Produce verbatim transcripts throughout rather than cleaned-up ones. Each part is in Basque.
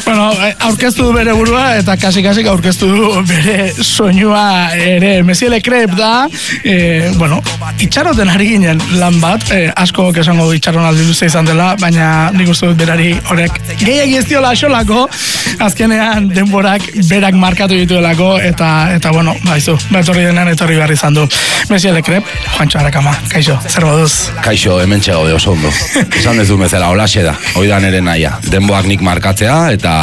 Bueno, aurkeztu du bere burua eta kasi-kasik aurkeztu du bere soinua ere. Monsieur Le Crep da, e, bueno, itxaroten ari ginen lan bat, e, asko esango du itxaron aldi luze izan dela, baina nik uste dut berari horrek gehiagi ez diola asolako, azkenean denborak berak markatu dituelako, eta, eta bueno, baizu, betorri denean etorri behar izan du. Monsieur Le Crep, Juancho Arakama, kaixo, zer moduz? Kaixo, hemen txego de oso ondo. Esan ez du bezala, holaxe da, hoi da nere naia. Denboak nik markatzea, eta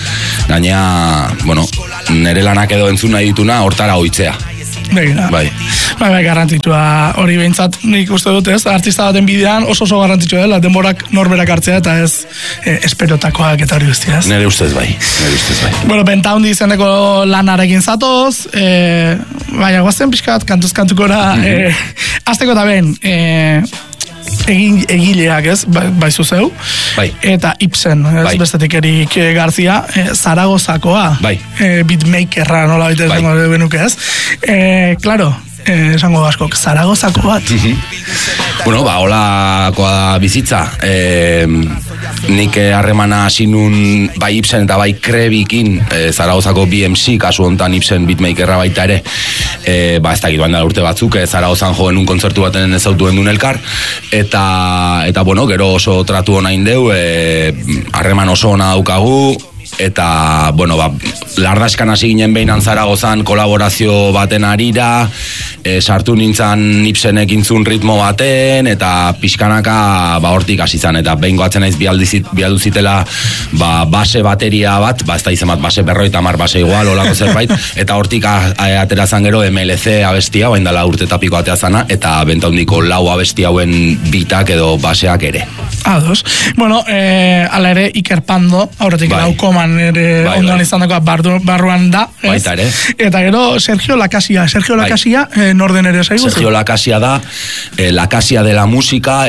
gainea, bueno, nere lanak edo entzun nahi dituna, hortara oitzea. Begira. Bai. Bai, bai, garrantzitsua hori behintzat, nik uste dut ez, artista baten bidean oso oso garrantzitsua dela, denborak norberak hartzea eta ez eh, esperotakoak eta hori guztiaz. Nere ustez bai, nere ustez bai. Bueno, Benta Handi izeneko lanarekin zatoz, eh, bai, aguazten pixkat, kantuz kantukora, mm-hmm. eh, azteko eta ben, eh, egin egileak, ez, ba, baizu zeu. Bai. Eta Ibsen, ez, bai. Bestetik Erik Garzia, e, Zaragozakoa. Bai. E, beatmakerra, nola baita bai. esango benuke, ez. E, claro, e, esango askok, Zaragozako bat. Mm-hmm. Bueno, ba, holakoa da bizitza. E, nik harremana hasi nun bai Ibsen eta bai Krebikin, e, Zaragozako B M C, kasu hontan Ibsen beatmakerra baita ere, e, ba, ez dakit bain dela urte batzuk, e, Zaragozan joen un kontzertu baten ezautuen duen elkar, eta, eta bueno, gero oso tratu hona indeu, harreman e, oso hona daukagu, eta, bueno, ba, lardaskan hasi ginen behinan Zaragozan kolaborazio baten arira, e, sartu nintzan Ibsenek intzun ritmo baten, eta pixkanaka, ba, hortik hasi zan, eta behin goatzen naiz bialdu zitela, ba, base bateria bat, ba, ez da izan bat, base berroita mar, base igual, olako zerbait, eta hortik atera zan gero M L C abestia, bain dela urte tapiko atea zana, eta Benta Handiko lau abesti hauen bitak edo baseak ere. Ados. Bueno, eh, ala ere, Iker Pando, aurretik bai. Laukoman ere bai, ondoan bai. Izan dagoa barruan da. Baita ere. Eta gero, Sergio Lakasia. Sergio Lakasia, bai. eh, norden ere zaigu? Sergio Lakasia da, eh, Lakasia de la Música,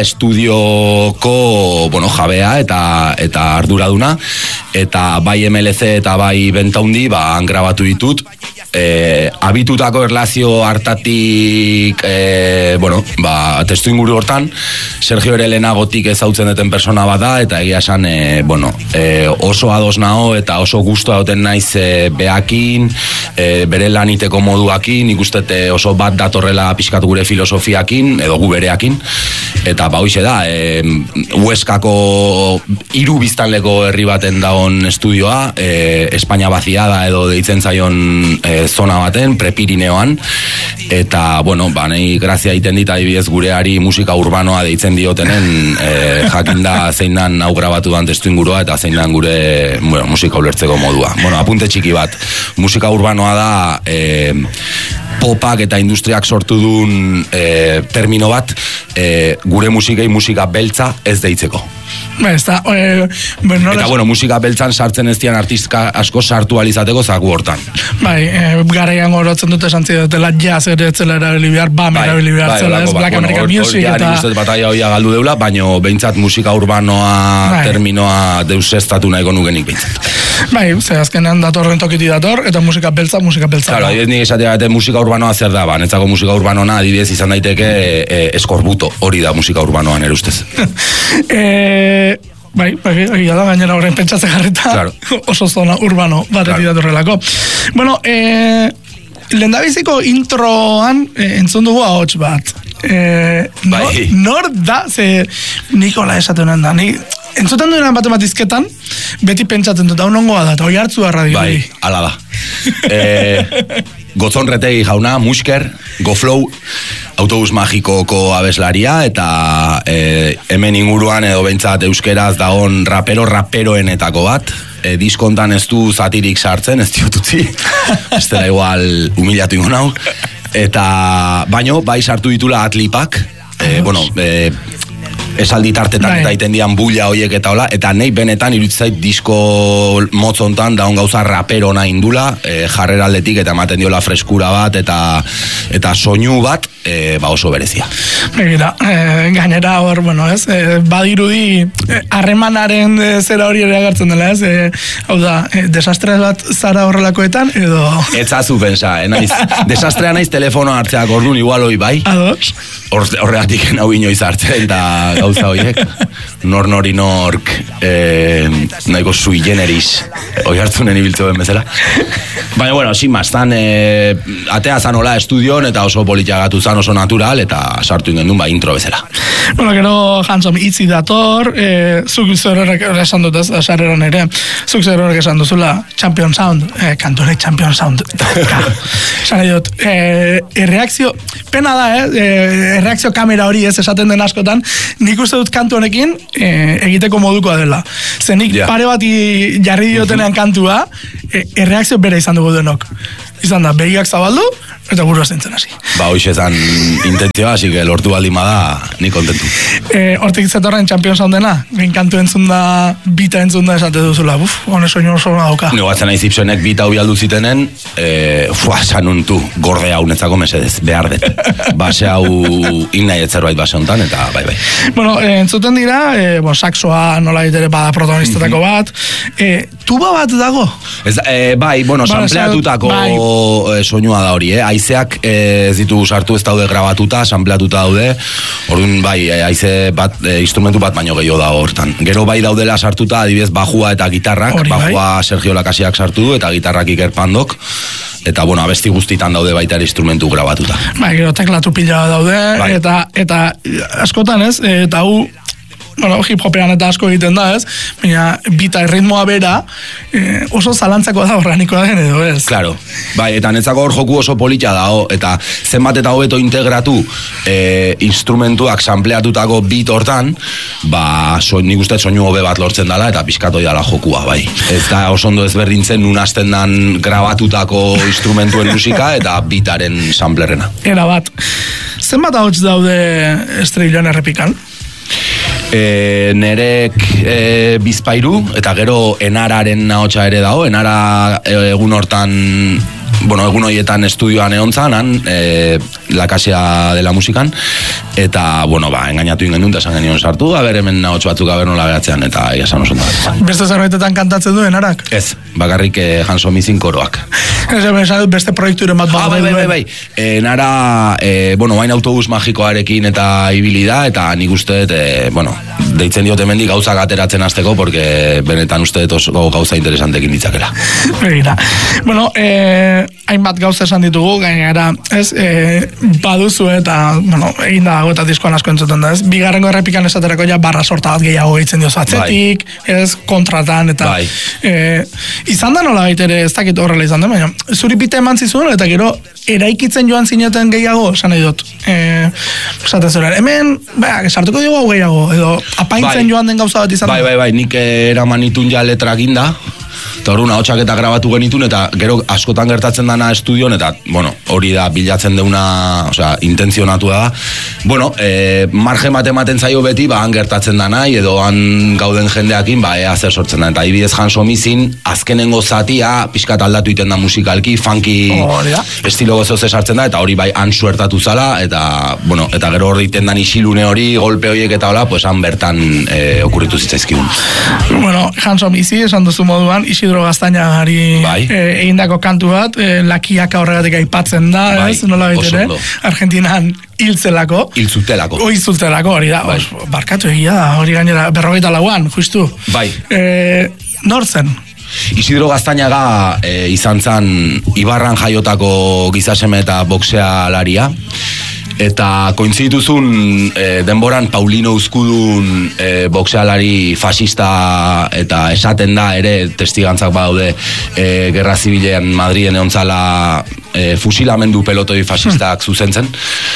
estudioko, bueno, jabea eta eta arduraduna, eta bai M L C eta bai Benta Handi, ba, han grabatu ditut, eh, abitutako erlazio hartatik, eh, bueno, ba, testu inguru hortan, Sergio ere lehenagotik ezautzen duten persona bada, eta egia esan, e, bueno, e, oso ados nao, eta oso gustoa duten naiz e, beakin, e, bere laniteko moduakin, ikustete oso bat datorrela pixkat gure filosofiakin, edo gu bereakin, eta ba hoize da, e, Hueskako hiru biztanleko herri baten daon estudioa, e, Espainia baziada edo deitzen zaion e, zona baten, Prepirineoan, eta, bueno, ba, nahi grazia egiten dit adibidez gureari musika urbanoa deitzen diotenen, e, jakin da zein dan hau grabatu dan testu ingurua eta zein dan gure bueno, musika ulertzeko modua. Bueno, apunte txiki bat, musika urbanoa da e, popak eta industriak sortu duen e, termino bat e, gure musikei musika beltza ez deitzeko. Ba, ez da, e, bueno, eta, bueno, musika beltzan sartzen ez dian artistka asko sartu alizateko zaku hortan. Bai, e, garaian gorotzen dute santzi dutela jazz ere etzela erabili behar, bam bai, erabili behar, bai, zela, ez, Black bueno, American or, Music, or, eta... Ustez bataia hoia galdu deula, baino behintzat musika urbanoa, bai. Terminoa deusestatu nahiko nukenik behintzat. Bai, ze azkenean datorren tokiti dator, eta musika beltza, musika beltza. Claro, adibidez nik esatea bete musika urbanoa zer da, ba, netzako musika urbanoa adibidez izan daiteke e, eskorbuto, hori da musika urbanoa nere ustez. eh... Bai, bai, egia da, gainera horrein pentsatze jarrita, claro. Oso zona urbano batetik claro. Datorrelako. Bueno, eh, lehendabiziko introan eh, entzun dugu ahots bat. Eh, bai. Nor, nor da, ze Nikola esaten da, ni entzuten duenan bat ematizketan, beti pentsatzen dut, hau nongoa da, eta hoi hartzua radio. Bai, ala da. eh, Gotzonretegi jauna, Musker, GoFlow, autobus magikoko abeslaria, eta e, hemen inguruan edo bentsat euskeraz dagon rapero raperoenetako bat, e, diskontan ez du zatirik sartzen, ez diotutzi, ez dela igual humilatu ingo nau, eta baino, bai sartu ditula atlipak, e, bueno, e, esaldi tartetan eta iten dian bulla hoiek eta hola, eta nahi benetan iruditzait disko motzontan daun gauza rapero nahi indula, e, jarrera aldetik eta ematen diola freskura bat eta eta soinu bat, e, ba oso berezia. Begira, e, gainera hor, bueno, ez, e, badirudi harremanaren e, zera hori ere agertzen dela, ez, e, hau da, e, desastre bat zara horrelakoetan, edo... Etzazu pensa, eh, naiz, desastrea naiz telefono hartzeak orduan igual hoi bai. Ados. Horregatik nau inoiz hartzen, eta gauza horiek, nor nori nork eh, nahiko sui generis oi hartzunen ibiltzu ben bezala. Baina, bueno, sin más, tan eh, atea zanola estudion eta oso politxagatu zan oso natural eta sartu ingen duen ba intro bezala. Bueno, gero Hansom itzi dator, eh, zuk zerorek esan dut ez, sarreran ere, zuk zerorek esan duzula Champion Sound, eh, kantore Champion Sound dauka. Esan dut, eh, erreakzio, pena da, eh, erreakzio kamera hori ez esaten den askotan, nik uste dut kantu honekin eh, egiteko modukoa dela. Zenik yeah. pare bati jarri diotenean kantua, eh, erreakzio bere izan dugu denok. Izan da, begiak zabaldu, eta guru zintzen hasi. Ba, hoxetan intentzioa, hasi que lortu baldin bada, ni kontentu. E, hortik zetorren Champion Soundena, gen kantu entzun da, bita entzun da esate duzula, buf, hone soinu oso dauka. Nego batzen nahi zipsonek bita hau aldu zitenen, e, fua, sanuntu, gorde hau netzako mesedez, behar dut. Base hau innai etzerbait base hontan, eta bai, bai. Bueno, e, entzuten dira, e, bon, saxoa nola ditere bada protagonistetako bat, e, tuba bat dago? Ez, e, bai, bueno, ba, sampleatutako bai. Soinua da hori, eh? Aizeak eh, ez ditugu sartu, ez daude grabatuta, sampleatuta daude, orduan bai, aize bat, eh, instrumentu bat baino gehiago da hortan. Gero bai daudela sartuta, adibidez, bajua eta gitarrak, Ori, bajua bai. Sergio Lakasiak sartu du, eta gitarrak Iker Pandok, eta, bueno, abesti guztitan daude baita ere instrumentu grabatuta. Bai, gero teklatu pila daude, bai. eta, eta askotan ez, eta hu, bueno, hip-hopean eta asko egiten da, ez? Baina bita erritmoa bera eh, oso zalantzako da organikoa den edo, ez? Claro, bai, eta netzako hor joku oso politxa da, eta zenbat eta hobeto integratu eh, instrumentuak sampleatutako bit hortan, ba, so, nik uste soinu hobe bat lortzen dela, eta pizkatoi dela jokua, bai. Ez da oso ondo ezberdintzen nun hasten dan grabatutako instrumentuen musika, eta bitaren samplerrena. Era bat, zenbat ahots daude Estrelloan errepikan? E, nerek e, bizpairu, eta gero enararen ahotsa ere dago, enara e, egun hortan, bueno, egun horietan estudioan egon zanan, e, Lakasia dela musikan, eta, bueno, ba, engainatu ingen dut, esan genion sartu, haber hemen ahots batzuk haber nola beratzean, eta esan oso da. Beste zerbaitetan kantatzen du enarak? Ez, bakarrik eh, Hansom izin koroak. Beste proiekturen bat ah, bai, bai, bai, bai. Enara, e, bueno, bain autobus magikoarekin eta ibili da, eta nik uste, e, bueno, deitzen diot hemendik gauzak ateratzen hasteko, porque benetan uste oso gauza interesantekin ditzakela. Begira. Bueno, eh, hainbat gauza esan ditugu, gainera, ez, eh, baduzu eta, bueno, egin da eta diskoan asko entzuten da, ez, bigarrengo errepikan esaterako ja barra sorta bat gehiago egiten diozu atzetik, bai. Ez, kontratan, eta bai. eh, izan da nola baitere, ez dakit horrela izan da, baina, zuri bite eman zizun, eta gero, eraikitzen joan zineten gehiago, esan nahi dut, eh, esaten zure, hemen, ba, sartuko dugu hau gehiago, edo, apaintzen bai. Joan den gauza bat izan da. Bai, bai, bai, nik eraman itun ja letra ginda, eta hori ahotsak eta grabatu genitun, eta gero askotan gertatzen dana estudion, eta, bueno, hori da bilatzen deuna, osea, intentzionatu da. Bueno, e, margen bat ematen zaio beti, ba, han gertatzen da nahi, edo han gauden jendeakin, ba, ea zer sortzen da. Eta ibidez Hansom izin, azkenengo zatia, pixkat aldatu iten da musikalki, funky oh, estilo gozo sartzen da, eta hori bai han suertatu zala, eta, bueno, eta gero hori iten dan isilune hori, golpe horiek eta hola, pues han bertan e, okurritu zitzaizkigun. Bueno, Hansom izi, esan duzu moduan, Isidro Gaztainagari bai. e, egindako kantu bat, e, lakiaka horregatik aipatzen da, bai. Ez, nola baitere, Argentinan hiltzelako. Hiltzutelako. O hiltzutelako, hori da, bai. Os, barkatu egia da, hori gainera, berrogeita lauan, justu. Bai. E, Nortzen? Isidro Gaztainaga e, izan zan Ibarran jaiotako gizaseme eta boxealaria, eta kointzituzun e, denboran Paulino Uzkudun e, boxealari fascista eta esaten da ere testigantzak badaude e, Gerra Zibilean Madriden egontzala e, fusilamendu pelotoi fascistak zuzentzen,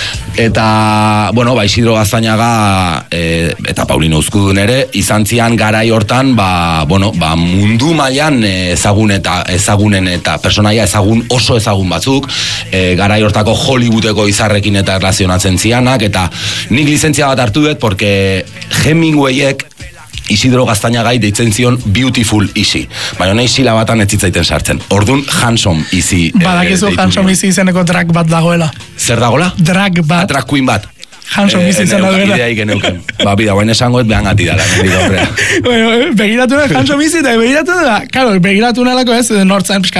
eta bueno, ba, Isidro Gaztainaga e, eta Paulino Uzkudun ere izan zian garai hortan ba, bueno, ba, mundu mailan ezagun eta ezagunen eta personaia ezagun oso ezagun batzuk e, garai hortako Hollywoodeko izarrekin eta erlazionatzen zianak, eta nik lizentzia bat hartu dut porque Hemingwayek Isidro Gaztainagai deitzen zion Beautiful Easy, baina nahi sila batan ez zitzaiten sartzen, orduan Hansom Easy. Badakizu e, Hansom Easy izeneko drag bat dagoela. Zer dagoela? Drag bat. Drag queen bat. Hansom Easy izan dagoela. Ideai geneuken. Ba, bida, baina esango ez behan gati dala. Bueno, begiratu da Hansom Easy, eta begiratu da, claro, begiratu nalako ez, nortzen, piskat,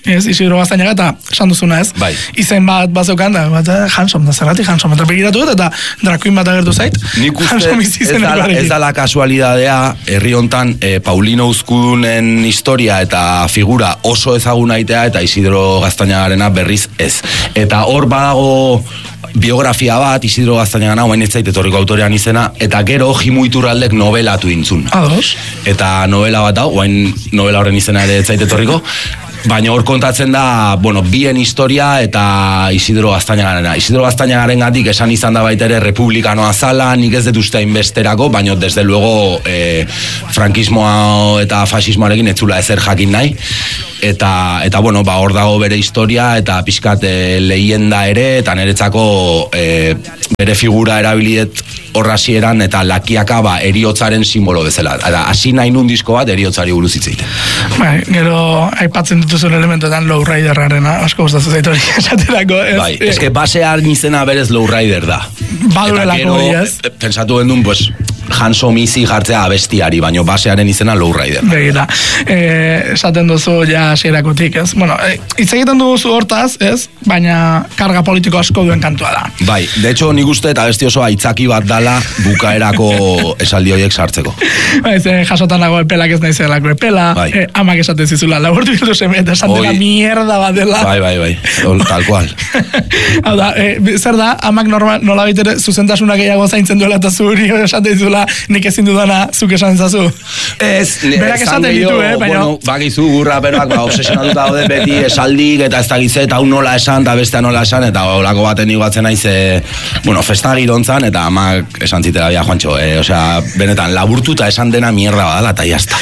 ez, Isidro Gaztainaga, eta esan duzuna, ez? Bai. Izen bat bazeukan, da, bat, Hansom, da zergatik Hansom, eta begiratu dut, eta drakuin bat agertu zait. Nik uste ez dala, ez dala kasualidadea, herri hontan, eh, Paulino Uzkudunen historia eta figura oso ezaguna itea, eta Isidro Gaztainagarena berriz ez. Eta hor badago biografia bat, Isidro Gaztainagana, oain ez zait etorriko autorean izena, eta gero Jimu Iturraldek novelatu intzun. Ados. Eta novela bat hau, oain novela horren izena ere ez zait etorriko, baina hor kontatzen da, bueno, bien historia eta Isidro Gaztainagarena. Isidro Gaztainagaren gatik esan izan da baita ere republikanoa zala, nik ez dut uste hainbesterako, baina desde luego eh, frankismoa eta fasismoarekin ez zula ezer jakin nahi. Eta, eta bueno, ba, hor dago bere historia eta pixkat e, leyenda ere, eta niretzako e, bere figura erabiliet horrasieran eta lakiaka ba, eriotzaren simbolo bezala. Eta hasi nahi nun disko bat eriotzari buruz hitz egiten. Bai, gero aipatzen dituzun elementotan lowriderrarena, asko gustatzen zait hori esaterako. Ez, bai, eske basean izena berez lowrider da. Badurelako hori, ez? Pensatu gendun, pues, Hanso Misi jartzea abestiari, baino basearen izena lowrider. Begira, eh, esaten duzu ja hasierakotik, ez? Bueno, eh, hitz egiten duzu hortaz, ez? Baina karga politiko asko duen kantua da. Bai, de hecho nik uste eta abesti oso aitzaki bat dala bukaerako esaldi horiek sartzeko. Bai, ze jasotan nago epelak ez naizelako epela, bai. eh, amak esaten zizula, laburtu bildu seme, eta esan dela mierda bat dela. Bai, bai, bai, tal cual. Hau da, eh, zer da, amak normal, nola baitere zuzentasuna gehiago zaintzen duela eta zuri esaten dizula, nik ezin dudana zuk esan zazu. Ez, berak esaten ditu, eh, baina... Bueno, bakizu gurra peroak, ba, obsesionatuta daude beti esaldik, eta ez da gizet, hau nola esan, eta bestea nola esan, eta olako baten iguatzen naiz, e, bueno, festa girontzan, eta amak esan zitela bia, Juancho, e, osea, benetan, laburtuta esan dena mierda badala, eta jazta.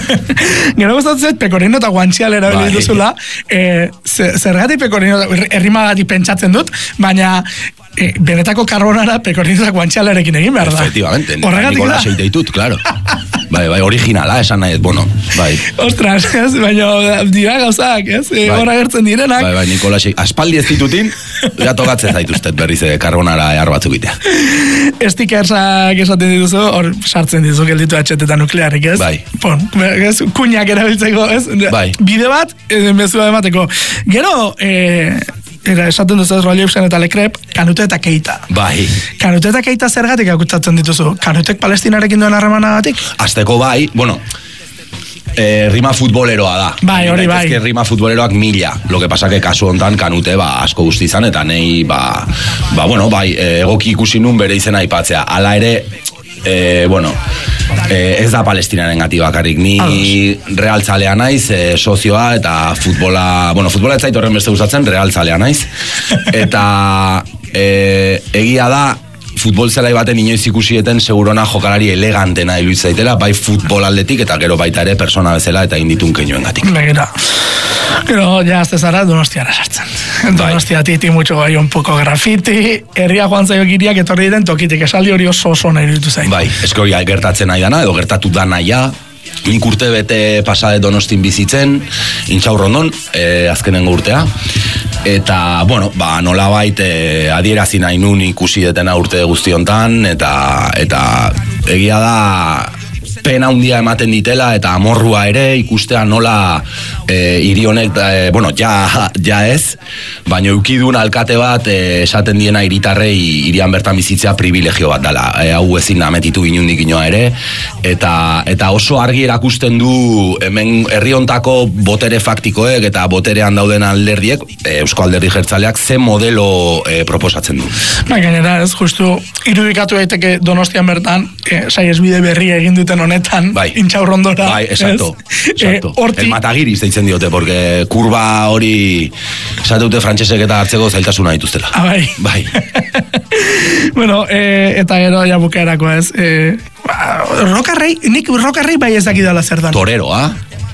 Gero gustatzen, Pekorino eta Guantxial erabili bai. Duzula, e, zergatik Pekorino, errimagatik pentsatzen dut, baina E, benetako karbonara Pekorino eta Guantxialarekin egin behar da. Efectivamente, Nikola seite ditut, claro. Bai, bai, originala, esan nahi, bueno, bai. Ostras, ez, baina dira gauzak, ez, bai. Horra gertzen direnak. Bai, bai, Nikola sei, aspaldi ez ditutin, ja tokatzen zaituztet berriz karbonara ehar batzuk itea. Stikersak esaten dituzu, hor sartzen dituzu gelditu atxeteta nuklearik, ez? Bai. Pon, ez, kuñak erabiltzeko, ez? Bai. Bide bat, mezua emateko. Gero, eh, era esaten duzu ez Roleusen eta Lekrep, Kanute eta Keita. Bai. Kanute eta Keita zergatik akutsatzen dituzu? Kanutek Palestinarekin duen harremanagatik? Azteko bai, bueno, eh, rima futboleroa da. Bai, hori bai. Ez que rima futboleroak mila. Lo que pasa que kasu hontan Kanute ba asko guzti izan eta nei ba, ba bueno, bai, egoki ikusi nun bere izena aipatzea. Hala ere, eh, bueno, eh, ez da Palestinaren gati bakarrik, ni realtzalea naiz, eh, sozioa eta futbola, bueno, futbola ez zait horren beste gustatzen, realtzalea naiz, eta eh, egia da, futbol zelai baten inoiz ikusieten segurona jokalari elegantena iluitz zaitela, bai futbol aldetik eta gero baita ere persona bezala eta inditun keinoen gatik. Begira. Gero, ja, azte zara, Donostiara sartzen. Donostia titi, mucho bai, un poco grafiti, herria joan zaio giriak etorri diren tokitik, esaldi hori oso oso nahi ditu zain. Bai, esko hori gertatzen nahi dana, edo gertatu da naia, nik urte bete pasade Donostin bizitzen, intxaurrondon, eh, azkenengo urtea, eta, bueno, ba, nolabait eh, adierazi nahi nun ikusi detena urte guztiontan, eta, eta egia da pena handia ematen ditela eta amorrua ere ikustea nola e, hiri honek e, bueno, ja, ja ez, baina eukidun alkate bat e, esaten diena hiritarrei hirian bertan bizitzea privilegio bat dela, e, hau ezin nametitu inundik inoa ere, eta, eta oso argi erakusten du hemen herri hontako botere faktikoek eta boterean dauden alderdiek, e, Eusko Alderdi Jeltzaleak ze modelo e, proposatzen du. Ba, gainera ez, justu irudikatu daiteke Donostian bertan e, saiesbide berria egin duten honetan, bai. Intxaurrondora. Bai, exacto. exacto. Eh, orti... El matagiriz deitzen diote, porque kurba hori esate dute frantsesek eta hartzeko zailtasuna dituztela. Ah, bai. Bai. Bueno, eh, eta gero ja bukaerako ez. Eh, rokarrei, nik rokarrei bai ez dakidala zer dan. Toreroa.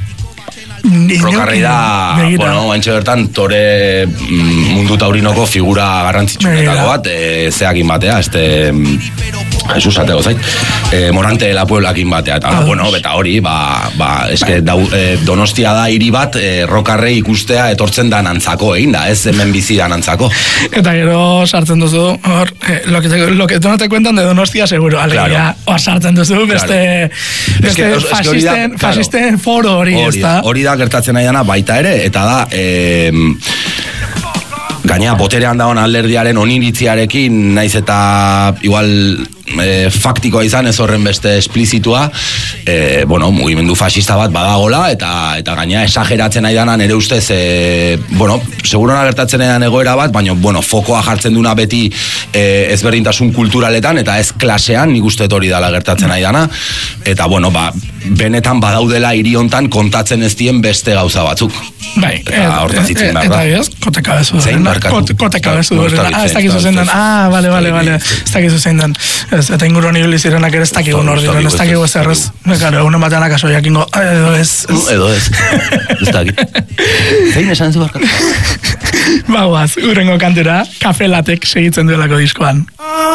Rokarrei da, bueno, bantxe bertan, tore mundu taurinoko figura garrantzitsuetako bat, e, zeakin batea, este Jesus, atego zait, e, Morante de la Pueblakin batea, eta, bueno, eta hori, ba, ba, eske, dau, e, Donostia da hiri bat, e, rokarrei ikustea etortzen da nantzako, egin da, ez hemen bizi da nantzako. Eta gero sartzen duzu, hor, eh, lo, que te, lo que tú no te cuentan de Donostia, seguro, alegia, claro. Hor sartzen duzu, beste, claro. beste es que, fasisten, da, fasisten claro. foro hori, ez da? Hori da gertatzen nahi dana baita ere, eta da, eh, gaina, boterean dagoen alderdiaren oniritziarekin, naiz eta igual e, faktikoa izan, ez horren beste esplizitua, e, bueno, mugimendu fascista bat badagola, eta eta gaina esageratzen nahi dana nire ustez, e, bueno, segurona gertatzen edan egoera bat, baina, bueno, fokoa jartzen duna beti e, ezberdintasun kulturaletan, eta ez klasean, nik uste hori dala gertatzen nahi dana, eta, bueno, ba, benetan badaudela hiri hontan kontatzen ez dien beste gauza batzuk. Bai, eta hortaz itzen behar da. Eta ez, koteka bezu. Zein barkatu. Koteka bezu. Ah, ez dakizu zein den. Ah, bale, bale, bale. Ez dakizu zein den. Eta inguru honi hili zirenak ere ez dakigun hor diren. Ez dakigu ez errez. Nekaro, unen batean akaso jakingo. Edo ez. Edo ez. Ez dakit. Zein esan zu barkatu. Bagoaz, urrengo kantura, Kafe Latek segitzen duelako diskoan.